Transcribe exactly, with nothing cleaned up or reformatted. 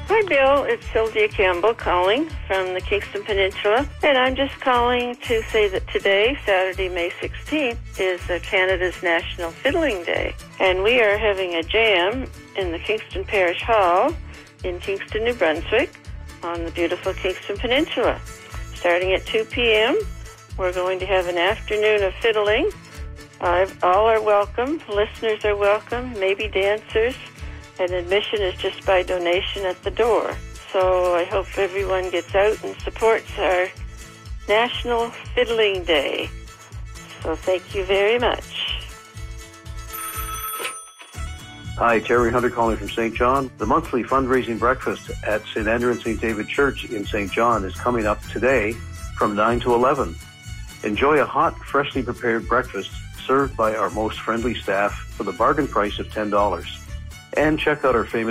Hi, Bill. It's Sylvia Campbell calling from the Kingston Peninsula, and I'm just calling to say that today, Saturday, May sixteenth, is uh, Canada's National Fiddling Day, and we are having a jam in the Kingston Parish Hall in Kingston, New Brunswick, on the beautiful Kingston Peninsula. Starting at two p.m., we're going to have an afternoon of fiddling. Uh, all are welcome. Listeners are welcome, maybe dancers. And admission is just by donation at the door. So I hope everyone gets out and supports our National Fiddling Day. So thank you very much. Hi, Terry Hunter calling from Saint John. The monthly fundraising breakfast at Saint Andrew and Saint David Church in Saint John is coming up today from nine to eleven. Enjoy a hot, freshly prepared breakfast served by our most friendly staff for the bargain price of ten dollars. And check out our famous